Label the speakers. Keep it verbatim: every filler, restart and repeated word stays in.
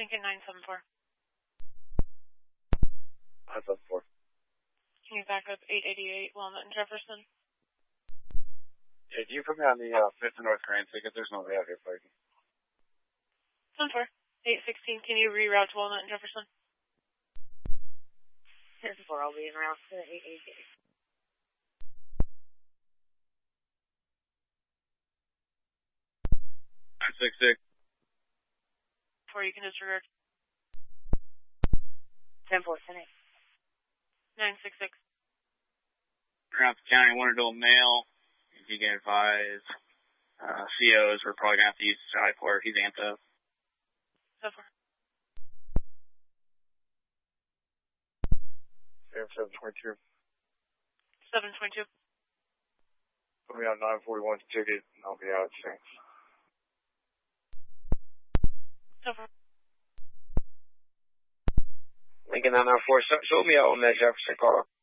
Speaker 1: Lincoln nine seven four.
Speaker 2: nine seven four.
Speaker 1: Can you back up eight eighty-eight Walnut and Jefferson?
Speaker 2: Yeah, can you put me on the uh, fifth and North Grand ticket? There's nobody out here fighting.
Speaker 1: seven four. eight sixteen, can you reroute to Walnut and Jefferson?
Speaker 3: seven four, I'll be en route to eight eighty-eight.
Speaker 2: nine six six.
Speaker 1: Four, you can disregard.
Speaker 3: ten four, ten eight.
Speaker 1: nine six six.
Speaker 2: Around the county, wanted to do a mail. If you can advise, uh, C Os, we're probably going to have to use Sky for it. He's amped up.
Speaker 1: seven four.
Speaker 2: seven twenty-two.
Speaker 1: seven twenty-two.
Speaker 2: Put me on nine forty-one ticket, and I'll be out at six.
Speaker 1: seven four.
Speaker 2: Lincoln nine nine four, show me out on that Jefferson car.